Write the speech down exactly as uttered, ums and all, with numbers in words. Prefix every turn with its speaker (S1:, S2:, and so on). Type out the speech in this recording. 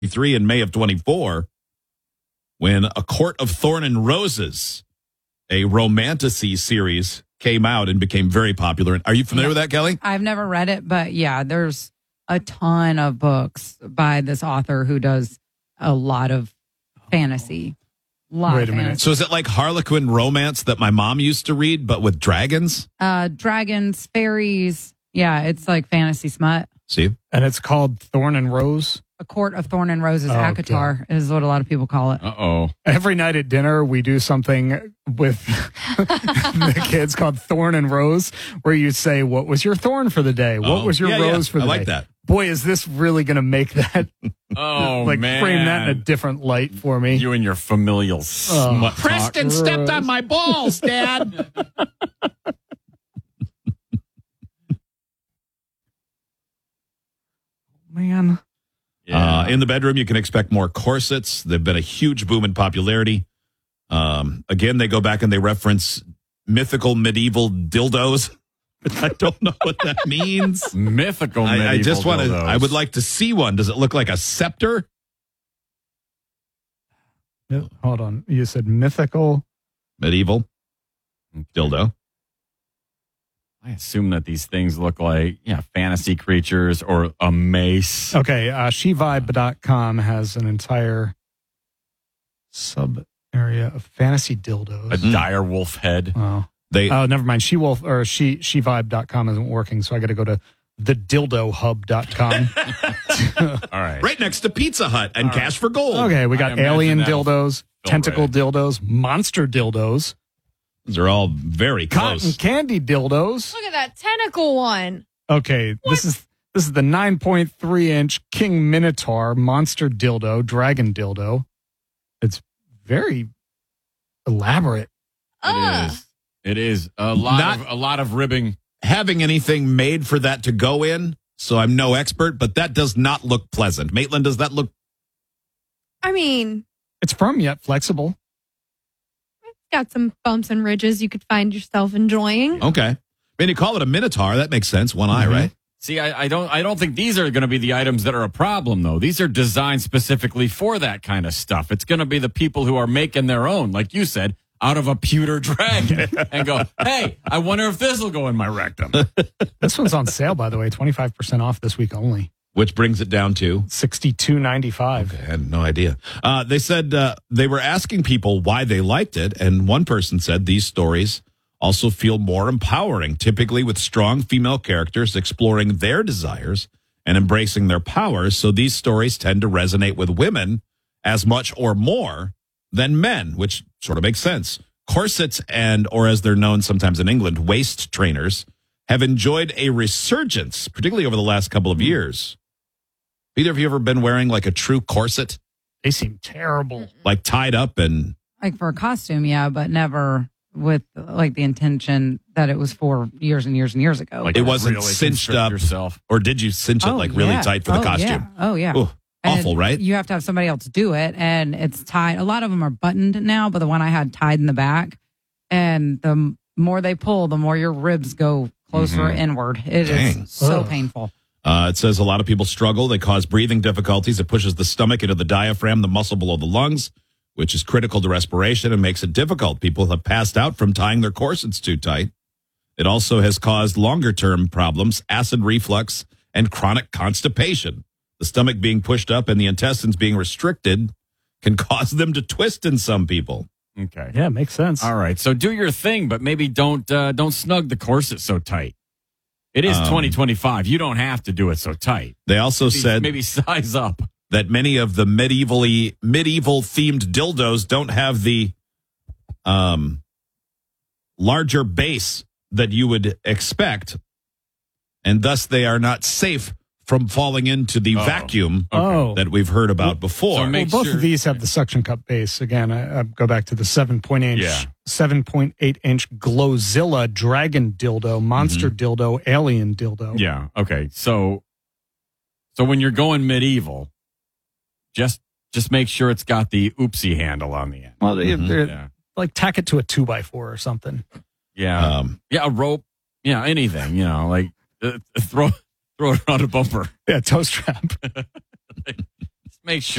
S1: three in May of twenty-four, when A Court of Thorn and Roses, a romantasy series, came out and became very popular. Are you familiar
S2: Yeah.
S1: with that, Kelly?
S2: I've never read it, but yeah, there's a ton of books by this author who does a lot of fantasy. Lot
S3: Wait
S2: of
S3: a minute.
S2: fantasy.
S1: So is it like Harlequin romance that my mom used to read, but with dragons?
S2: Uh, dragons, fairies. Yeah, it's like fantasy smut.
S1: See?
S3: And it's called Thorn and Rose.
S2: A Court of Thorn and Roses,
S3: Oh,
S2: ACOTAR is what a lot of people call it.
S4: Uh-oh.
S3: Every night at dinner, we do something with the kids called Thorn and Rose, where you say, what was your thorn for the day? What
S1: Oh,
S3: was your
S1: yeah, yeah.
S3: rose for the
S1: I like
S3: day?
S1: that.
S3: Boy, is this really going to make that,
S4: Oh,
S3: like,
S4: man.
S3: frame that in a different light for me?
S4: You and your familial smut talk.
S1: Preston stepped on my balls, Dad.
S3: Man.
S1: Uh, in the bedroom, you can expect more corsets. They've been a huge boom in popularity. Um, again, they go back and they reference mythical medieval dildos. I don't know what that means.
S4: Mythical
S1: I, I
S4: medieval
S1: just want to,
S4: dildos.
S1: I would like to see one. Does it look like a scepter?
S3: Hold on. You said mythical.
S1: Medieval dildo.
S4: I assume that these things look like yeah, fantasy creatures or a mace.
S3: Okay. Uh, she vibe dot com has an entire sub area of fantasy dildos.
S4: A dire wolf head.
S3: Oh.
S1: They,
S3: Oh, never mind. She wolf or she she vibe dot com isn't working, so I got to go to the dildo hub dot com.
S4: All right.
S1: right next to Pizza Hut and Cash for Gold.
S3: Okay, we
S4: I
S3: got
S4: imagine
S3: alien
S4: that'll
S3: dildos,
S4: feel
S3: tentacle
S4: right.
S3: dildos, monster dildos,
S1: Those are all very
S3: cotton
S1: close.
S3: candy dildos.
S5: Look at that tentacle one.
S3: Okay, this is this is the nine point three inch King Minotaur monster dildo, dragon dildo. It's very elaborate.
S5: Ugh.
S4: It is. It is a lot
S1: Not-
S4: of a lot of ribbing.
S1: Having anything made for that to go in, so I'm no expert, but that does not look pleasant. Maitland, does that look?
S5: I mean,
S3: It's firm yet flexible.
S5: it's got some bumps and ridges you could find yourself enjoying.
S1: Okay. I mean, you call it a Minotaur. That makes sense. One eye,
S3: Mhm.
S1: right?
S4: See, I, I don't I don't think these are going to be the items that are a problem though. These are designed specifically for that kind of stuff. It's going to be the people who are making their own, like you said, out of a pewter dragon and go, hey, I wonder if this will go in my rectum.
S3: This one's on sale, by the way, twenty-five percent off this week only.
S1: Which brings it down to?
S3: sixty-two ninety-five.
S1: Okay, I had no idea. Uh, they said uh, they were asking people why they liked it, and one person said these stories also feel more empowering, typically with strong female characters exploring their desires and embracing their powers. So these stories tend to resonate with women as much or more than men, which sort of makes sense. Corsets and, or as they're known sometimes in England, waist trainers have enjoyed a resurgence, particularly over the last couple of years. Either of you ever been wearing like a true corset,
S3: They seem terrible.
S1: like tied up and
S2: Like for a costume, yeah, but never with like the intention that it was for years and years and years ago.
S4: Like
S1: It wasn't
S4: really
S1: cinched
S4: constrict
S1: up.
S4: yourself.
S1: or did you cinch it
S2: Oh,
S1: like really
S2: yeah.
S1: tight for the
S2: Oh,
S1: costume?
S2: Yeah. Oh, yeah.
S1: Ooh,
S2: And
S1: awful, right?
S2: You have to have somebody else do it, and it's tied. A lot of them are buttoned now, but the one I had tied in the back, and the m- more they pull, the more your ribs go closer inward. It
S1: Dang.
S2: is so
S3: Ugh.
S2: painful.
S1: Uh, it says a lot of people struggle. They cause breathing difficulties. It pushes the stomach into the diaphragm, the muscle below the lungs, which is critical to respiration and makes it difficult. People have passed out from tying their corsets too tight. It also has caused longer-term problems, acid reflux, and chronic constipation. The stomach being pushed up and the intestines being restricted can cause them to twist in some people.
S4: Okay.
S3: Yeah, makes sense.
S4: All right. So do your thing, but maybe don't uh, don't snug the corset so tight. It is
S1: Um,
S4: twenty twenty-five. You don't have to do it so tight.
S1: They also
S4: Maybe,
S1: said
S4: maybe size up.
S1: that many of the medievally medieval themed dildos don't have the um, larger base that you would expect, and thus they are not safe from falling into the
S4: Oh.
S1: vacuum
S3: Oh.
S1: that we've heard about before.
S4: So
S3: Well,
S4: make
S3: both
S4: sure-
S3: of these have the suction cup base. Again, I, I go back to the seven point eight inch,
S4: Yeah.
S3: seven point eight inch Glowzilla dragon dildo, monster
S1: Mm-hmm.
S3: dildo, alien dildo.
S4: Yeah. Okay. So so when you're going medieval, just just make sure it's got the oopsie handle on the end.
S3: Well, they,
S1: Mhm.
S3: they're
S4: Yeah.
S3: like tack it to a two by four or something.
S4: Yeah.
S1: um,
S4: yeah. A rope. Yeah. Anything. You know, like uh, throw throw it around a bumper.
S3: Yeah, toe strap.
S4: Just make sure.